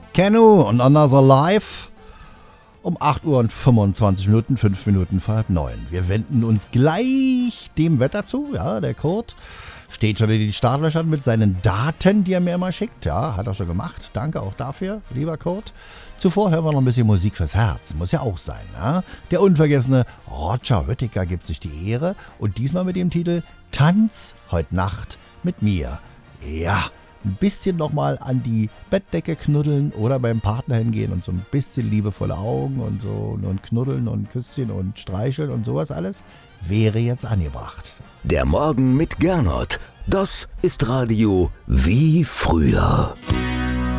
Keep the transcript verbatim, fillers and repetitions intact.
Kennu und Another Life um acht Uhr und fünfundzwanzig Minuten, fünf Minuten vor halb neun. Wir wenden uns gleich dem Wetter zu. Ja, der Kurt steht schon in den Startlöchern mit seinen Daten, die er mir immer schickt. Ja, hat er schon gemacht. Danke auch dafür, lieber Kurt. Zuvor hören wir noch ein bisschen Musik fürs Herz. Muss ja auch sein. Ja? Der unvergessene Roger Whittaker gibt sich die Ehre und diesmal mit dem Titel Tanz heute Nacht mit mir. Ja, ein bisschen nochmal an die Bettdecke knuddeln oder beim Partner hingehen und so ein bisschen liebevolle Augen und so und knuddeln und Küsschen und streicheln und sowas alles wäre jetzt angebracht. Der Morgen mit Gernot, das ist Radio wie früher.